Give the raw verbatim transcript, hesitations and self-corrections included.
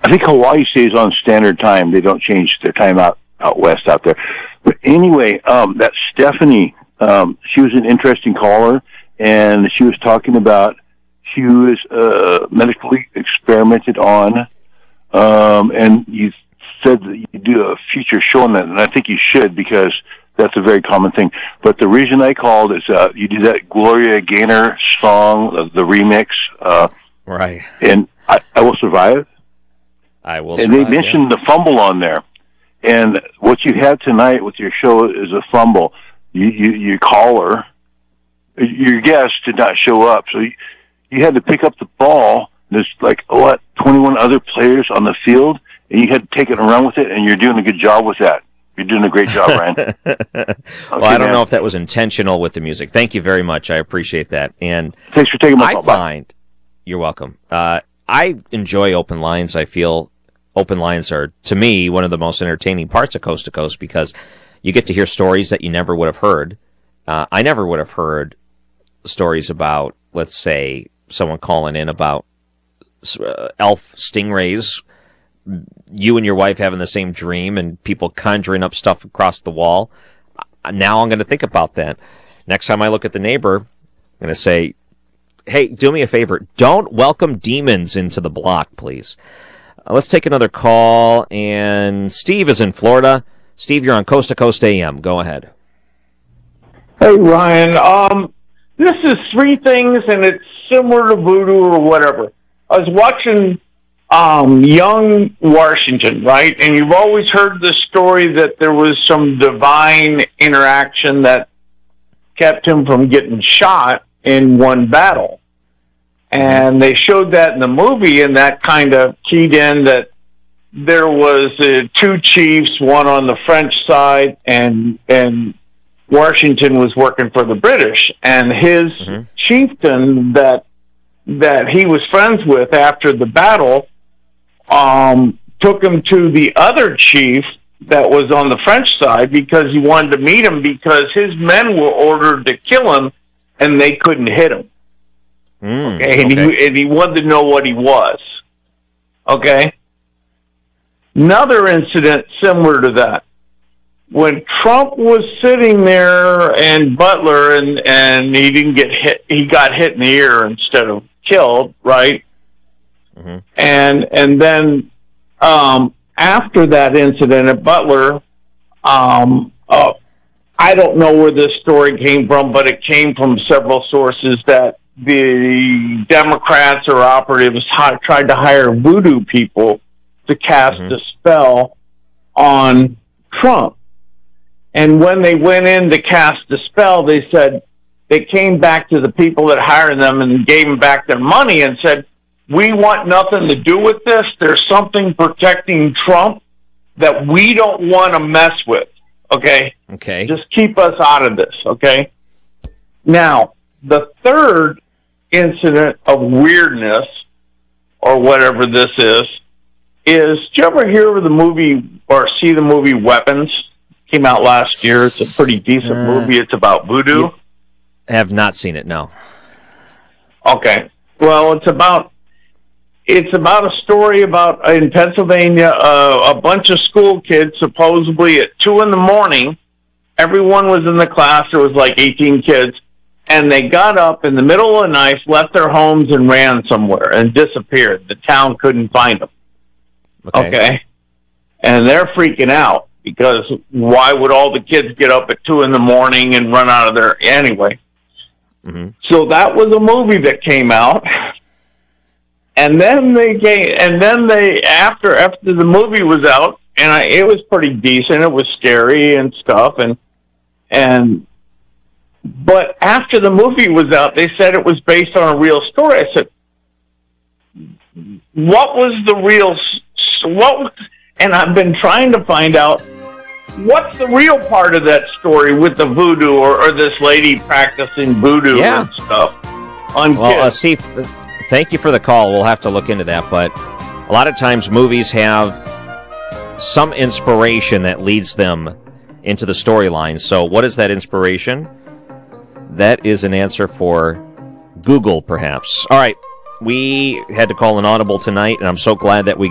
I think Hawaii stays on standard time. They don't change their time out, out west out there. But anyway, um, that Stephanie, um, she was an interesting caller, and she was talking about she was uh, medically experimented on, um, and you said that you do a future show on that, and I think you should because that's a very common thing. But the reason I called is uh, you did that Gloria Gaynor song, uh, the remix, uh, right? And I, I Will Survive. I will. And survive, they mentioned yeah. the fumble on there. And what you had tonight with your show is a fumble. You, you, your caller, your guest did not show up, so you, you had to pick up the ball. There's like what twenty-one other players on the field, and you had to take it and run with it. And you're doing a good job with that. You're doing a great job, Ryan. well, okay, I don't man. know if that was intentional with the music. Thank you very much. I appreciate that. And thanks for taking my I call. find Bye. You're welcome. Uh, I enjoy open lines. I feel. Open lines are, to me, one of the most entertaining parts of Coast to Coast because you get to hear stories that you never would have heard. Uh, I never would have heard stories about, let's say, someone calling in about uh, elf stingrays, you and your wife having the same dream, and people conjuring up stuff across the wall. Uh, now I'm going to think about that. Next time I look at the neighbor, I'm going to say, hey, do me a favor. Don't welcome demons into the block, please. Uh, let's take another call, and Steve is in Florida. Steve, you're on Coast to Coast A M. Go ahead. Hey, Ryan. Um, this is three things, and it's similar to voodoo or whatever. I was watching um, Young Washington, right? And you've always heard the story that there was some divine interaction that kept him from getting shot in one battle. And they showed that in the movie, and that kind of keyed in that there was uh, two chiefs, one on the French side, and and Washington was working for the British. And his mm-hmm. chieftain that that he was friends with after the battle um, took him to the other chief that was on the French side because he wanted to meet him because his men were ordered to kill him, and they couldn't hit him. Mm, okay, and, okay. He, and he wanted to know what he was. Okay? Another incident similar to that. When Trump was sitting there and Butler, and, and he didn't get hit, he got hit in the ear instead of killed, right? Mm-hmm. And and then um, after that incident at Butler, um, uh, I don't know where this story came from, but it came from several sources that the Democrats or operatives hi- tried to hire voodoo people to cast mm-hmm. a spell on Trump. And when they went in to cast the spell, they said they came back to the people that hired them and gave them back their money and said, we want nothing to do with this. There's something protecting Trump that we don't want to mess with. Okay? Okay. Just keep us out of this. Okay? Now, the third incident of weirdness, or whatever this is, is, did you ever hear of the movie or see the movie Weapons? Came out last year. It's a pretty decent uh, movie. It's about voodoo. I have not seen it, no. Okay. Well, it's about it's about a story about, in Pennsylvania, uh, a bunch of school kids, supposedly at two in the morning, everyone was in the class, there was like eighteen kids, and they got up in the middle of the night, left their homes, and ran somewhere and disappeared. The town couldn't find them. Okay. okay? And they're freaking out because why would all the kids get up at two in the morning and run out of there anyway? Mm-hmm. So that was a movie that came out. And then they came, and then they, after, after the movie was out, and I, it was pretty decent, it was scary and stuff, and, and, but after the movie was out, they said it was based on a real story. I said, what was the real, what was, and I've been trying to find out, what's the real part of that story with the voodoo, or, or this lady practicing voodoo yeah. and stuff on well, kids? Uh, Steve, thank you for the call. We'll have to look into that, but a lot of times movies have some inspiration that leads them into the storyline. So what is that inspiration? That is an answer for Google, perhaps. All right, we had to call an audible tonight, and I'm so glad that we